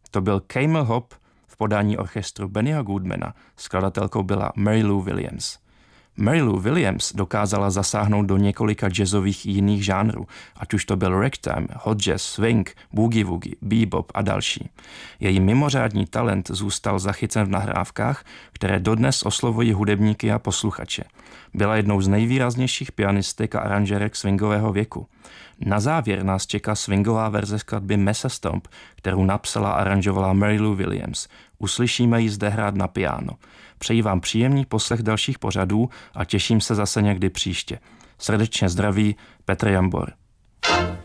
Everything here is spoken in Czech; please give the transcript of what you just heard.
To byl Camel Hop v podání orchestru Bennyho Goodmana, skladatelkou byla Mary Lou Williams. Mary Lou Williams dokázala zasáhnout do několika jazzových jiných žánrů, ať už to byl ragtime, hot jazz, swing, boogie-woogie, bebop a další. Její mimořádný talent zůstal zachycen v nahrávkách, které dodnes oslovují hudebníky a posluchače. Byla jednou z nejvýraznějších pianistek a aranžérek swingového věku. Na závěr nás čeká swingová verze skladby Mesa Stomp, kterou napsala a aranžovala Mary Lou Williams. Uslyšíme ji zde hrát na piano. Přeji vám příjemný poslech dalších pořadů a těším se zase někdy příště. Srdečně zdraví, Petr Jambor.